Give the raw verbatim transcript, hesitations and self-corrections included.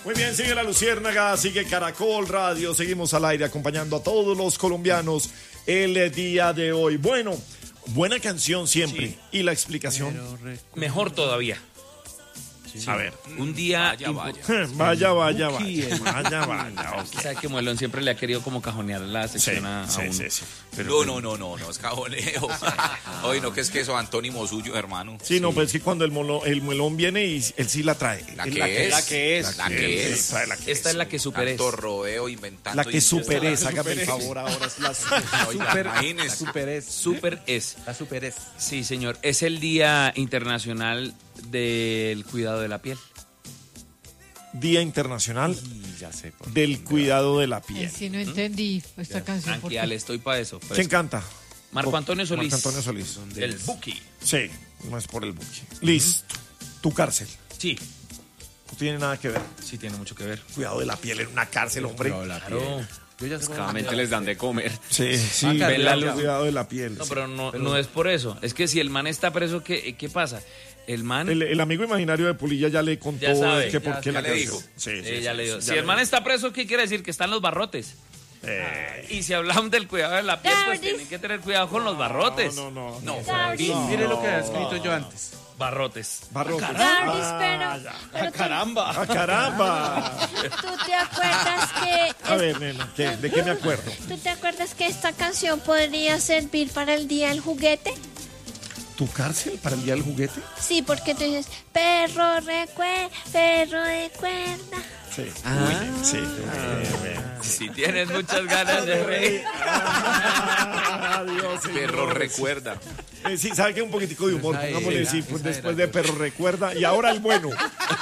Muy bien, sigue La Luciérnaga, sigue Caracol Radio, seguimos al aire acompañando a todos los colombianos el día de hoy. Bueno, buena canción siempre. Sí. ¿Y la explicación? Mejor todavía. Sí. A ver, un día vaya, vaya, vaya, vaya, vaya, vaya, vaya. Okay. O sea que Muelón siempre le ha querido como cajonear la sección sí, a, a sí, uno. Sí, sí. Pero, no, no, no, no, no es cajoneo. Oye, no, que es que eso antónimo suyo, hermano. Sí, sí. No, pues es que cuando el, molo, el muelón viene y él sí la trae. ¿La que, que, la es? La que es. La que es. Sí, la que Esta es la que super es. Tanto rodeo inventando. La que super es, hágame el favor ahora. Es la super, imagínese. super es. Super es. La super es. Sí, señor. Es el Día Internacional del Cuidado de la Piel. Día Internacional ya sé, del Cuidado de la Piel. Sí, no entendí ¿Mm? esta canción. Tranquila, estoy para eso. ¿Quién canta? Marco Antonio Solís. Marco Antonio Solís. El Buki. Sí, no es por el Buki. Listo. Tu cárcel. Sí. No tiene nada que ver. Sí, tiene mucho que ver. Cuidado de la piel en una cárcel, hombre. Claro. Yo ya sé Claramente les dan de comer. Sí, sí. Ah, ven la luz. Cuidado de la piel. No, sí. pero no, pero no es por eso. Es que si el man está preso, ¿qué, qué pasa? El man... El, el amigo imaginario de Pulilla ya le contó ya sabe, que por ya, qué ya la le canción. dijo. Sí, sí, eh, sí, ya sí, le digo. ya Si le el man dijo. está preso, ¿qué quiere decir? Que están los barrotes. Eh. Y si hablamos del cuidado de la piel, pues tienen que tener cuidado con los barrotes. No, no, no. No, no, mire lo que ha escrito yo antes. Barrotes. Barrotes. Gardis, pero, Ah, ya. pero tú, ¡Caramba! ¡Ah, caramba! tú te acuerdas que A ver, nena, ¿qué? ¿De qué me acuerdo? tú te acuerdas que esta canción podría servir para el día del juguete. ¿Tu cárcel para el día del juguete? Sí, porque tú dices perro recuerda, perro recuerda. Sí. Ah. Sí. Bien, bien. Si tienes muchas ganas de reír. Ah, Dios, Perro señores. recuerda. Eh, sí, ¿sabe qué? Un poquitico de humor. Esa Pongámosle era, sí, pues, esa después era. de perro recuerda. Y ahora el bueno.